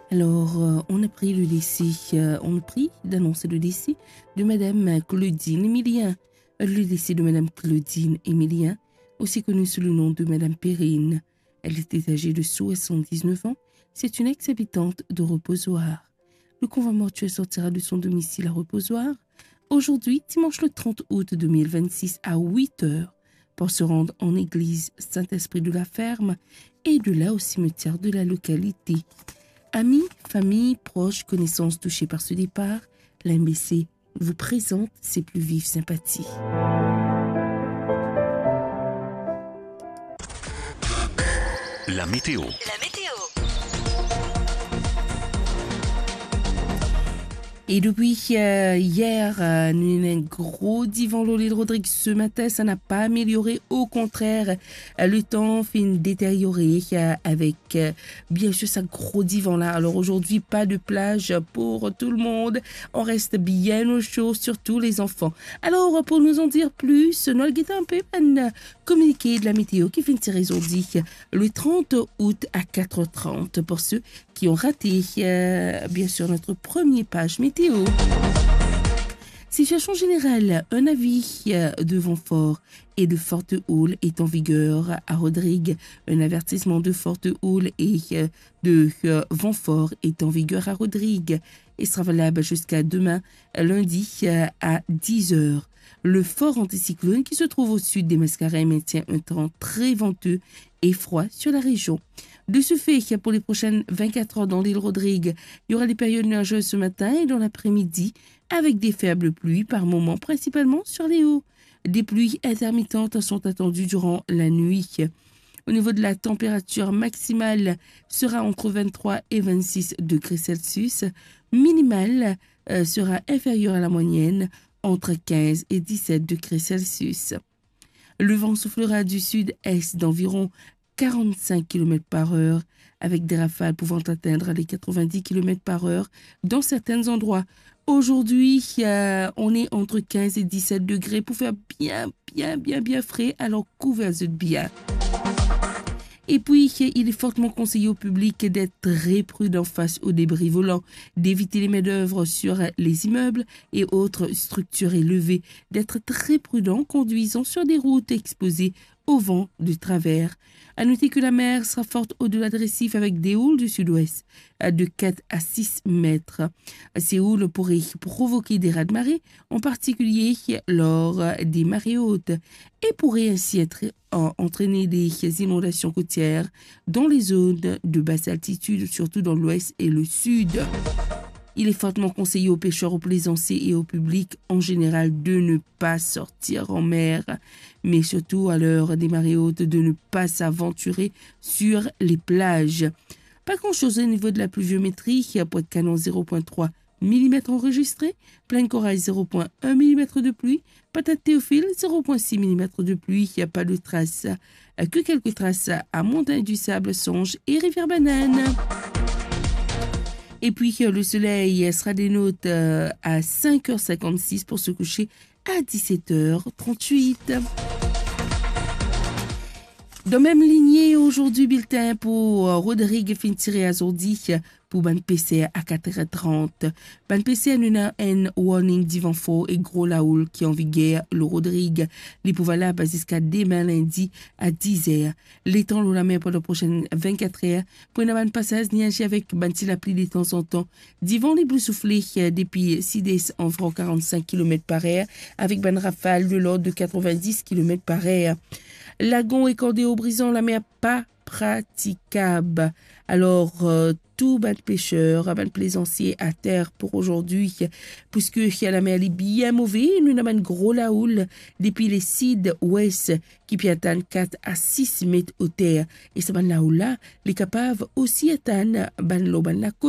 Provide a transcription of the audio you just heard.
Alors, on a pris le décès, on a pris d'annoncer le décès de Madame Claudine Emilien. Le décès de Madame Claudine Emilien, aussi connue sous le nom de Madame Perrine. Elle était âgée de 79 ans. C'est une ex-habitante de Reposoir. Le convoi mortuaire sortira de son domicile à Reposoir aujourd'hui, dimanche le 30 août 2026 à 8 h pour se rendre en église Saint-Esprit de la Ferme et de là au cimetière de la localité. Amis, familles, proches, connaissances touchés par ce départ, l'MBC vous présente ses plus vives sympathies. La météo. Et depuis hier, nous avons un gros divan l'île Rodrigue. Ce matin, ça n'a pas amélioré. Au contraire, le temps fait une détériorée avec bien sûr ce gros divan-là. Alors aujourd'hui, pas de plage pour tout le monde. On reste bien au chaud, surtout les enfants. Alors, pour nous en dire plus, nous allons un peu un communiqué de la météo qui finit aujourd'hui le 30 août à 4h30 pour ceux qui ont raté, bien sûr, notre première page météo. Situation générale, un avis de vent fort et de forte houle est en vigueur à Rodrigue. Un avertissement de forte houle et de vent fort est en vigueur à Rodrigue et sera valable jusqu'à demain, lundi à 10 h. Le fort anticyclone qui se trouve au sud des Mascareilles maintient un temps très venteux et froid sur la région. De ce fait, pour les prochaines 24 heures dans l'île Rodrigue, il y aura des périodes nuageuses ce matin et dans l'après-midi, avec des faibles pluies par moments, principalement sur les hauts. Des pluies intermittentes sont attendues durant la nuit. Au niveau de la température maximale sera entre 23 et 26 degrés Celsius. Minimale sera inférieure à la moyenne, entre 15 et 17 degrés Celsius. Le vent soufflera du sud-est d'environ 45 km par heure, avec des rafales pouvant atteindre les 90 km par heure dans certains endroits. Aujourd'hui, on est entre 15 et 17 degrés pour faire bien frais, alors couvrez-vous bien. Et puis, il est fortement conseillé au public d'être très prudent face aux débris volants, d'éviter les main-d'œuvre sur les immeubles et autres structures élevées, d'être très prudent conduisant sur des routes exposées au vent de travers. À noter que la mer sera forte au-delà de récifs avec des houles du sud-ouest de 4 à 6 mètres. Ces houles pourraient provoquer des raz-de-marée, en particulier lors des marées hautes, et pourraient ainsi entraîner des inondations côtières dans les zones de basse altitude, surtout dans l'ouest et le sud. Il est fortement conseillé aux pêcheurs, aux plaisanciers et au public en général de ne pas sortir en mer, mais surtout à l'heure des marées hautes de ne pas s'aventurer sur les plages. Pas grand-chose au niveau de la pluviométrie, Pointe-Canon 0,3 mm enregistré, Plaine Corail 0,1 mm de pluie, Patate Théophile 0,6 mm de pluie, il n'y a pas de traces, que quelques traces à Montagne du Sable, Songe et Rivière Banane. Et puis le soleil sera des notes à 5h56 pour se coucher à 17h38. Dans même lignée, aujourd'hui, bulletin pour Rodrigue Fintiré Azordi pour Ban PC à 4h30. Ban PC a un warning d'Ivan fort et gros laoul qui en vigueur le Rodrigue. Les pouvoirs là jusqu'à demain lundi à 10h. Les temps l'eau la mer pour les prochaines 24 heures. Pour une ban passage niagé avec ban la pluie de temps en temps. Divan les blus soufflés depuis 6 environ 45 km par heure avec ban rafale de l'ordre de 90 km par heure. Lagon et cordéo brisant la mer pas praticable. Alors, tout ban pêcheur, ban plaisancier à terre pour aujourd'hui, puisque la mer est bien mauvaise, nous avons un gros laoul depuis les sud-ouest qui peut atteindre 4 à 6 mètres au terre. Et ce ban laoul là, les capables aussi atteindre ban la côte.